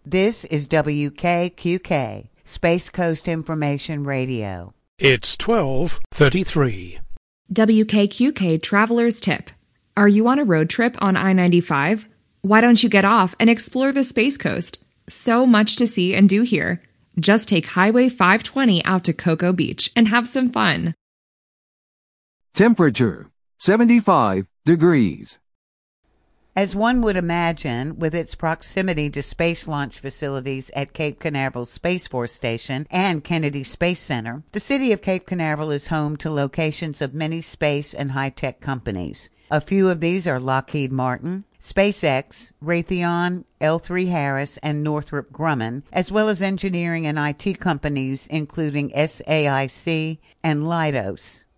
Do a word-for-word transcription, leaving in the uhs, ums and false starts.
This is W K Q K, Space Coast Information Radio. It's twelve thirty-three. W K Q K Traveler's Tip. Are you on a road trip on I ninety-five? Why don't you get off and explore the Space Coast? So much to see and do here. Just take Highway five twenty out to Cocoa Beach and have some fun. Temperature, seventy-five degrees. As one would imagine, with its proximity to space launch facilities at Cape Canaveral Space Force Station and Kennedy Space Center, the city of Cape Canaveral is home to locations of many space and high-tech companies. A few of these are Lockheed Martin, SpaceX, Raytheon, L three Harris, and Northrop Grumman, as well as engineering and I T companies including S A I C and Leidos.